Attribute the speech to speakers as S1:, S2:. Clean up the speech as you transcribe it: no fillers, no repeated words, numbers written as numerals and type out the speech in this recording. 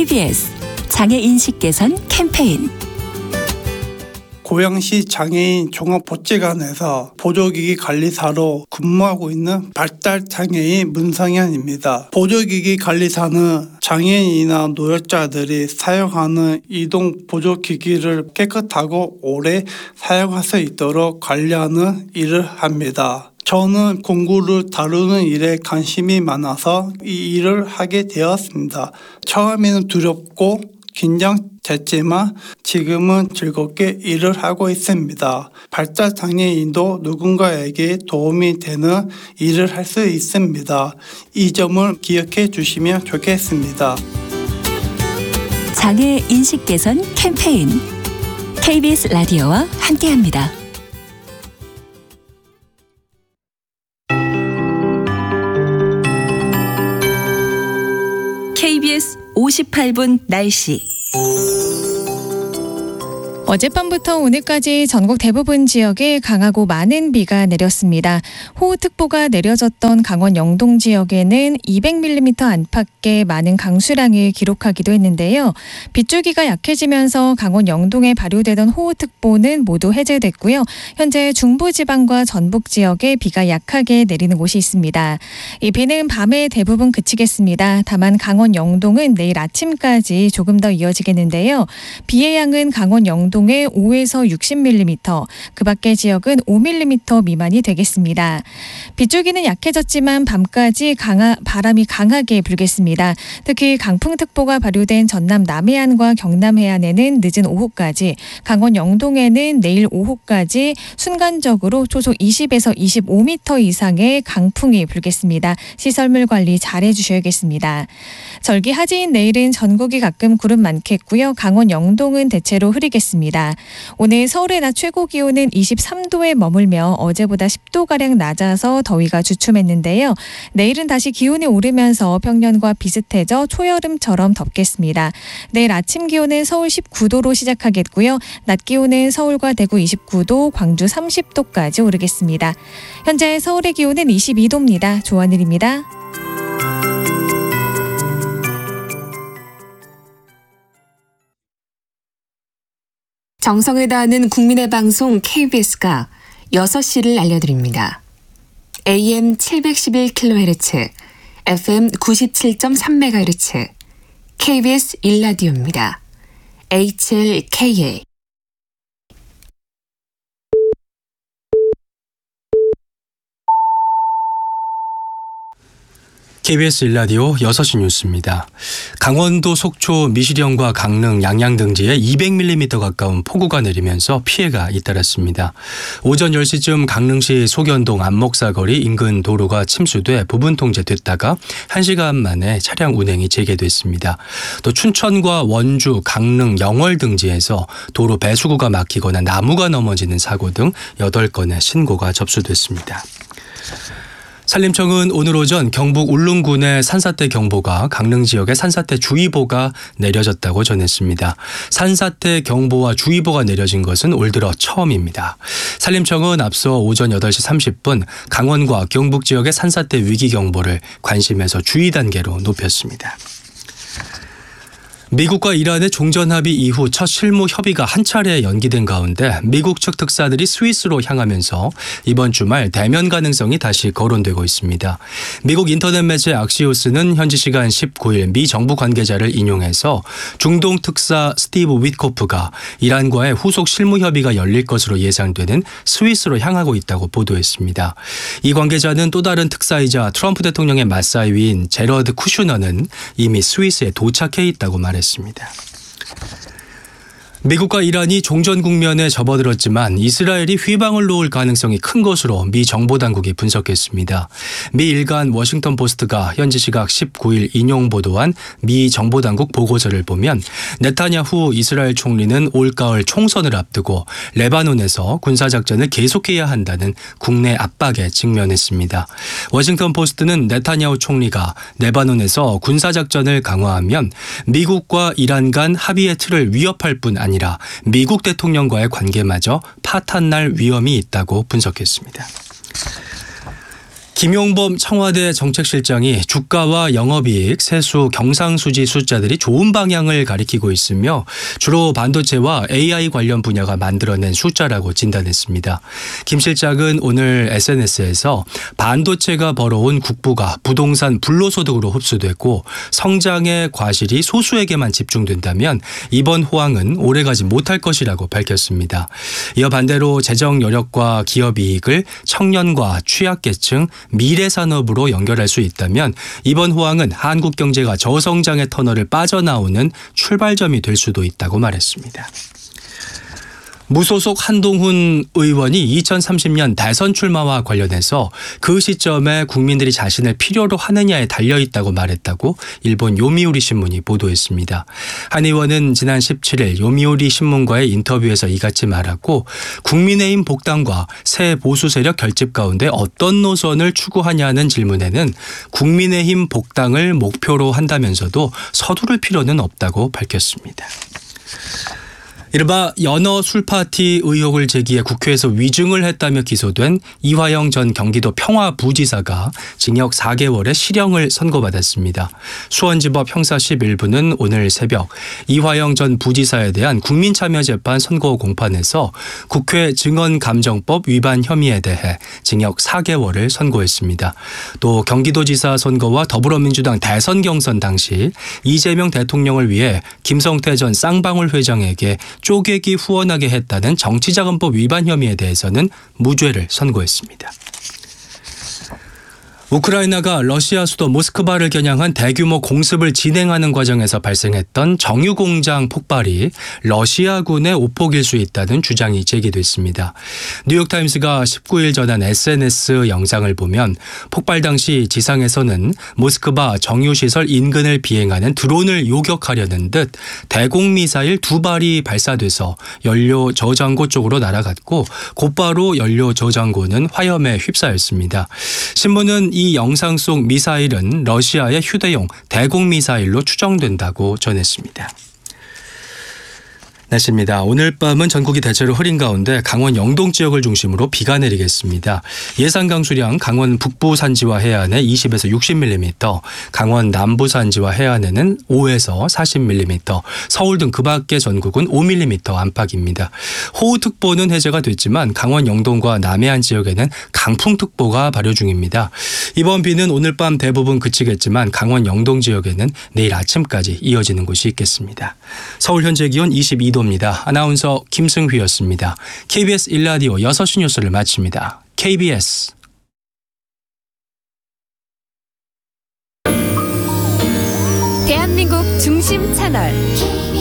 S1: KBS 장애인식 개선 캠페인.
S2: 고양시 장애인 종합복지관에서 보조기기 관리사로 근무하고 있는 발달장애인 문성현입니다. 보조기기 관리사는 장애인이나 노약자들이 사용하는 이동 보조기기를 깨끗하고 오래 사용할 수 있도록 관리하는 일을 합니다. 저는 공구를 다루는 일에 관심이 많아서 이 일을 하게 되었습니다. 처음에는 두렵고 긴장됐지만 지금은 즐겁게 일을 하고 있습니다. 발달장애인도 누군가에게 도움이 되는 일을 할 수 있습니다. 이 점을 기억해 주시면 좋겠습니다.
S1: 장애 인식 개선 캠페인. KBS 라디오와 함께합니다. KBS 58분 날씨.
S3: 어젯밤부터 오늘까지 전국 대부분 지역에 강하고 많은 비가 내렸습니다. 호우특보가 내려졌던 강원 영동 지역에는 200mm 안팎의 많은 강수량을 기록하기도 했는데요. 빗줄기가 약해지면서 강원 영동에 발효되던 호우특보는 모두 해제됐고요. 현재 중부지방과 전북 지역에 비가 약하게 내리는 곳이 있습니다. 이 비는 밤에 대부분 그치겠습니다. 다만 강원 영동은 내일 아침까지 조금 더 이어지겠는데요. 비의 양은 강원 영동 5에서 60mm, 그 밖의 지역은 5mm 미만이 되겠습니다. 빗줄기는 약해졌지만 밤까지 바람이 강하게 불겠습니다. 특히 강풍특보가 발효된 전남 남해안과 경남 해안에는 늦은 오후까지, 강원 영동에는 내일 오후까지 순간적으로 초속 20에서 25m 이상의 강풍이 불겠습니다. 시설물 관리 잘 해주셔야겠습니다. 절기 하지인 내일은 전국이 가끔 구름 많겠고요. 강원 영동은 대체로 흐리겠습니다. 오늘 서울의 낮 최고 기온은 23도에 머물며 어제보다 10도가량 낮아서 더위가 주춤했는데요. 내일은 다시 기온이 오르면서 평년과 비슷해져 초여름처럼 덥겠습니다. 내일 아침 기온은 서울 19도로 시작하겠고요. 낮 기온은 서울과 대구 29도, 광주 30도까지 오르겠습니다. 현재 서울의 기온은 22도입니다. 조한일입니다.
S4: 정성을 다하는 국민의 방송 KBS가 6시를 알려드립니다. AM 711kHz, FM 97.3MHz, KBS 1라디오입니다. HLKA.
S5: KBS 1라디오 6시 뉴스입니다. 강원도 속초 미시령과 강릉 양양 등지에 200mm 가까운 폭우가 내리면서 피해가 잇따랐습니다. 오전 10시쯤 강릉시 소견동 안목사거리 인근 도로가 침수돼 부분 통제됐다가 1시간 만에 차량 운행이 재개됐습니다. 또 춘천과 원주, 강릉, 영월 등지에서 도로 배수구가 막히거나 나무가 넘어지는 사고 등 8건의 신고가 접수됐습니다. 산림청은 오늘 오전 경북 울릉군의 산사태 경보가, 강릉 지역에 산사태 주의보가 내려졌다고 전했습니다. 산사태 경보와 주의보가 내려진 것은 올 들어 처음입니다. 산림청은 앞서 오전 8시 30분 강원과 경북 지역의 산사태 위기 경보를 관심에서 주의 단계로 높였습니다. 미국과 이란의 종전합의 이후 첫 실무 협의가 한 차례 연기된 가운데 미국 측 특사들이 스위스로 향하면서 이번 주말 대면 가능성이 다시 거론되고 있습니다. 미국 인터넷 매체 악시오스는 현지 시간 19일 미 정부 관계자를 인용해서 중동 특사 스티브 윗코프가 이란과의 후속 실무 협의가 열릴 것으로 예상되는 스위스로 향하고 있다고 보도했습니다. 이 관계자는 또 다른 특사이자 트럼프 대통령의 맞사위인 제러드 쿠슈너는 이미 스위스에 도착해 있다고 말했습니다. 미국과 이란이 종전 국면에 접어들었지만 이스라엘이 휘방을 놓을 가능성이 큰 것으로 미 정보당국이 분석했습니다. 미 일간 워싱턴 포스트가 현지 시각 19일 인용 보도한 미 정보당국 보고서를 보면 네타냐후 이스라엘 총리는 올가을 총선을 앞두고 레바논에서 군사작전을 계속해야 한다는 국내 압박에 직면했습니다. 워싱턴 포스트는 네타냐후 총리가 레바논에서 군사작전을 강화하면 미국과 이란 간 합의의 틀을 위협할 뿐 아니라 미국 대통령과의 관계마저 파탄날 위험이 있다고 분석했습니다. 김용범 청와대 정책실장이 주가와 영업이익, 세수, 경상수지 숫자들이 좋은 방향을 가리키고 있으며 주로 반도체와 AI 관련 분야가 만들어낸 숫자라고 진단했습니다. 김 실장은 오늘 SNS에서 반도체가 벌어온 국부가 부동산 불로소득으로 흡수됐고 성장의 과실이 소수에게만 집중된다면 이번 호황은 오래가지 못할 것이라고 밝혔습니다. 이어 반대로 재정 여력과 기업 이익을 청년과 취약계층, 미래 산업으로 연결할 수 있다면 이번 호황은 한국 경제가 저성장의 터널을 빠져나오는 출발점이 될 수도 있다고 말했습니다. 무소속 한동훈 의원이 2030년 대선 출마와 관련해서 그 시점에 국민들이 자신을 필요로 하느냐에 달려있다고 말했다고 일본 요미우리 신문이 보도했습니다. 한 의원은 지난 17일 요미우리 신문과의 인터뷰에서 이같이 말하고 국민의힘 복당과 새 보수 세력 결집 가운데 어떤 노선을 추구하냐는 질문에는 국민의힘 복당을 목표로 한다면서도 서두를 필요는 없다고 밝혔습니다. 이른바 연어 술파티 의혹을 제기해 국회에서 위증을 했다며 기소된 이화영 전 경기도 평화부지사가 징역 4개월의 실형을 선고받았습니다. 수원지법 형사 11부는 오늘 새벽 이화영 전 부지사에 대한 국민참여재판 선고 공판에서 국회 증언감정법 위반 혐의에 대해 징역 4개월을 선고했습니다. 또 경기도지사 선거와 더불어민주당 대선 경선 당시 이재명 대통령을 위해 김성태 전 쌍방울 회장에게 쪼개기 후원하게 했다는 정치자금법 위반 혐의에 대해서는 무죄를 선고했습니다. 우크라이나가 러시아 수도 모스크바를 겨냥한 대규모 공습을 진행하는 과정에서 발생했던 정유공장 폭발이 러시아군의 오폭일 수 있다는 주장이 제기됐습니다. 뉴욕타임스가 19일 전한 SNS 영상을 보면 폭발 당시 지상에서는 모스크바 정유시설 인근을 비행하는 드론을 요격하려는 듯 대공미사일 2발이 발사돼서 연료 저장고 쪽으로 날아갔고 곧바로 연료 저장고는 화염에 휩싸였습니다. 신문은 이 영상 속 미사일은 러시아의 휴대용 대공미사일로 추정된다고 전했습니다. 날씨입니다. 오늘 밤은 전국이 대체로 흐린 가운데 강원 영동 지역을 중심으로 비가 내리겠습니다. 예상 강수량 강원 북부 산지와 해안에 20에서 60mm, 강원 남부 산지와 해안에는 5에서 40mm, 서울 등 그 밖의 전국은 5mm 안팎입니다. 호우특보는 해제가 됐지만 강원 영동과 남해안 지역에는 강풍특보가 발효 중입니다. 이번 비는 오늘 밤 대부분 그치겠지만 강원 영동 지역에는 내일 아침까지 이어지는 곳이 있겠습니다. 서울 현재 기온 22도 아나운서 김승휘였습니다. KBS 1라디오 6시 뉴스를 마칩니다. KBS
S6: 대한민국 중심 채널